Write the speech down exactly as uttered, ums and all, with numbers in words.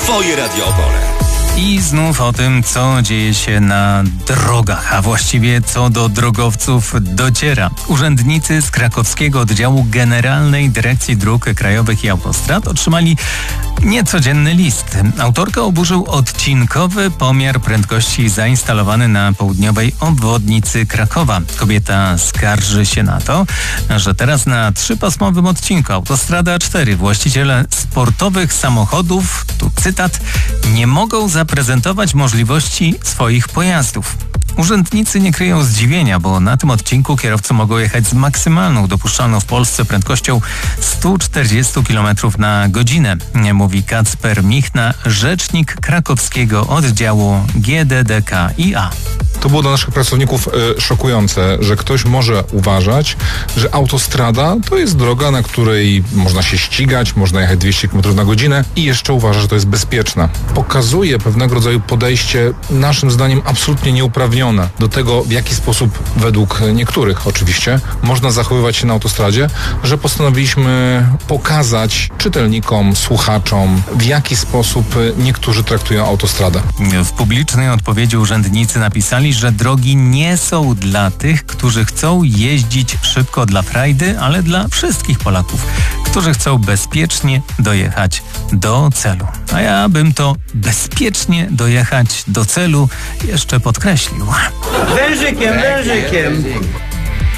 Twoje Radio Opole. I znów o tym, co dzieje się na drogach, a właściwie co do drogowców dociera. Urzędnicy z krakowskiego oddziału Generalnej Dyrekcji Dróg Krajowych i Autostrad otrzymali niecodzienny list. Autorkę oburzył odcinkowy pomiar prędkości zainstalowany na południowej obwodnicy Krakowa. Kobieta skarży się na to, że teraz na trzypasmowym odcinku autostrady A cztery właściciele sportowych samochodów, tu cytat, nie mogą zaprezentować możliwości swoich pojazdów. Urzędnicy nie kryją zdziwienia, bo na tym odcinku kierowcy mogą jechać z maksymalną dopuszczalną w Polsce prędkością sto czterdzieści kilometrów na godzinę, mówi Kacper Michna, rzecznik krakowskiego oddziału G D D K I A. To było dla naszych pracowników y, szokujące, że ktoś może uważać, że autostrada to jest droga, na której można się ścigać, można jechać dwieście kilometrów na godzinę i jeszcze uważa, że to jest bezpieczne. Pokazuje pewnego rodzaju podejście, naszym zdaniem absolutnie nieuprawnione do tego, w jaki sposób, według niektórych oczywiście, można zachowywać się na autostradzie, że postanowiliśmy pokazać czytelnikom, słuchaczom, w jaki sposób niektórzy traktują autostradę. W publicznej odpowiedzi urzędnicy napisali, że drogi nie są dla tych, którzy chcą jeździć szybko dla frajdy, ale dla wszystkich Polaków, którzy chcą bezpiecznie dojechać do celu. A ja bym to bezpiecznie dojechać do celu jeszcze podkreślił. Wężykiem, wężykiem.